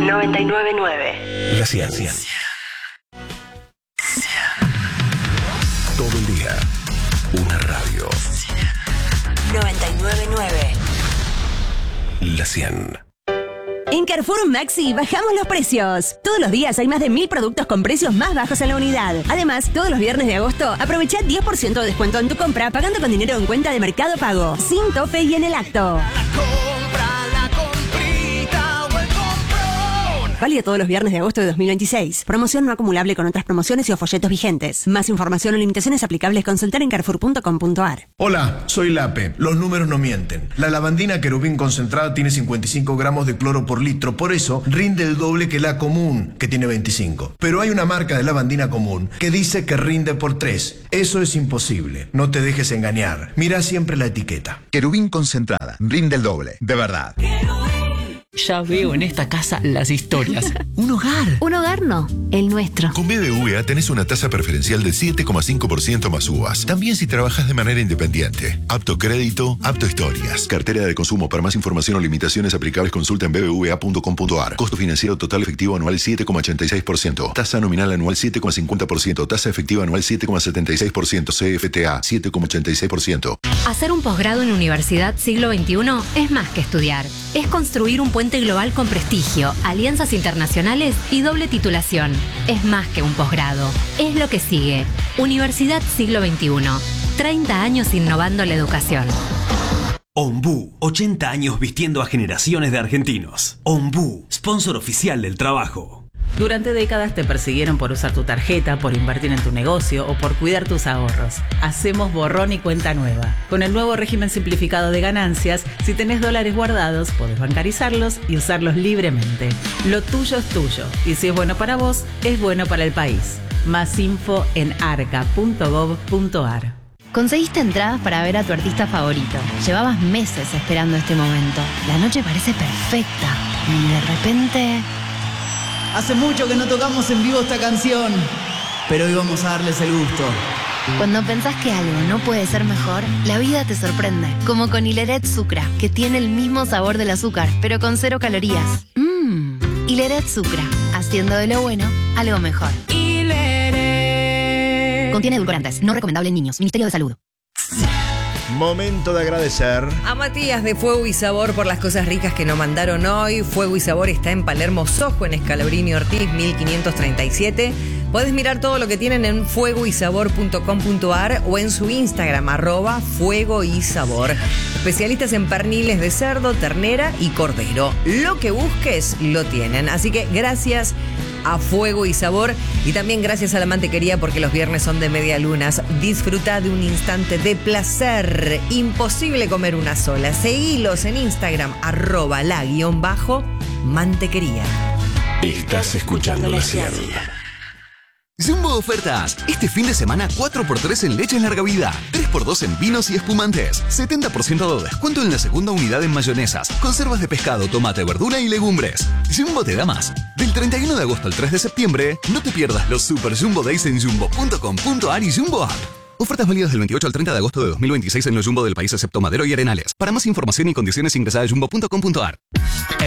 99.9. La ciencia. Todo el día. Una radio. 99.9. La 100. En Carrefour Maxi bajamos los precios. Todos los días hay más de 1000 productos con precios más bajos en la unidad. Además, todos los viernes de agosto aprovecha 10% de descuento en tu compra pagando con dinero en cuenta de Mercado Pago, sin tope y en el acto. Válido todos los viernes de agosto de 2026. Promoción no acumulable con otras promociones y o folletos vigentes. Más información o limitaciones aplicables consultar en carrefour.com.ar. Hola, soy Lape. Los números no mienten. La lavandina Querubín concentrada tiene 55 gramos de cloro por litro. Por eso rinde el doble que la común, que tiene 25. Pero hay una marca de lavandina común que dice que rinde por 3. Eso es imposible. No te dejes engañar. Mira siempre la etiqueta. Querubín concentrada. Rinde el doble. De verdad. Ya veo en esta casa las historias. Un hogar. Un hogar no, el nuestro. Con BBVA tenés una tasa preferencial del 7,5% más uvas. También si trabajas de manera independiente. Apto crédito, apto historias. Cartera de consumo. Para más información o limitaciones aplicables consulta en bbva.com.ar. Costo financiero total efectivo anual 7,86%. Tasa nominal anual 7,50%. Tasa efectiva anual 7,76%. CFTA 7,86%. Hacer un posgrado en Universidad Siglo XXI es más que estudiar. Es construir un puente global con prestigio, alianzas internacionales y doble titulación. Es más que un posgrado. Es lo que sigue. Universidad Siglo XXI. 30 años innovando la educación. Ombú, 80 años vistiendo a generaciones de argentinos. Ombú, sponsor oficial del trabajo. Durante décadas te persiguieron por usar tu tarjeta, por invertir en tu negocio o por cuidar tus ahorros. Hacemos borrón y cuenta nueva. Con el nuevo régimen simplificado de ganancias, si tenés dólares guardados, podés bancarizarlos y usarlos libremente. Lo tuyo es tuyo y si es bueno para vos, es bueno para el país. Más info en arca.gov.ar. Conseguiste entradas para ver a tu artista favorito. Llevabas meses esperando este momento. La noche parece perfecta y de repente... Hace mucho que no tocamos en vivo esta canción, pero hoy vamos a darles el gusto. Cuando pensás que algo no puede ser mejor, la vida te sorprende. Como con Hileret Sucra, que tiene el mismo sabor del azúcar, pero con 0 calorías. Hileret Sucra, haciendo de lo bueno algo mejor. Hileret. Contiene edulcorantes, no recomendable en niños. Ministerio de Salud. Momento de agradecer a Matías de Fuego y Sabor por las cosas ricas que nos mandaron hoy. Fuego y Sabor está en Palermo Sojo, en Scalabrini Ortiz 1537. Podés mirar todo lo que tienen en fuegoysabor.com.ar o en su Instagram, @fuegoysabor. Especialistas en perniles de cerdo, ternera y cordero. Lo que busques, lo tienen. Así que gracias a Fuego y Sabor y también gracias a la mantequería porque los viernes son de medialunas. Disfruta de un instante de placer. Imposible comer una sola. Seguilos en Instagram, @la_mantequería. Estás escuchando La 100. Jumbo Ofertas. Este fin de semana 4x3 en leche en larga vida, 3x2 en vinos y espumantes, 70% de descuento en la segunda unidad en mayonesas, conservas de pescado, tomate, verdura y legumbres. Jumbo te da más. Del 31 de agosto al 3 de septiembre, no te pierdas los Super Jumbo Days en jumbo.com.ar y Jumbo App. Ofertas válidas del 28 al 30 de agosto de 2026 en los Jumbo del país excepto Madero y Arenales. Para más información y condiciones ingresa a jumbo.com.ar.